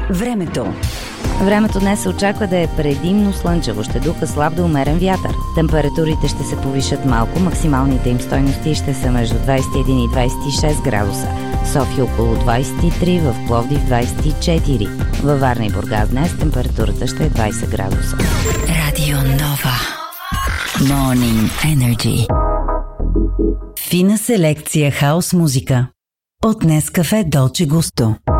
Времето. Времето днес се очаква да е предимно слънчево, ще духа слаб до умерен вятър. Температурите ще се повишат малко, максималните им стойности ще са между 21 и 26 градуса. В София около 23, в Пловдив 24. Във Варна и Бургас днес температурата ще е 20 градуса. Радио Нова. Morning Energy. Фина селекция хаос музика. От Нескафе Долче Густо.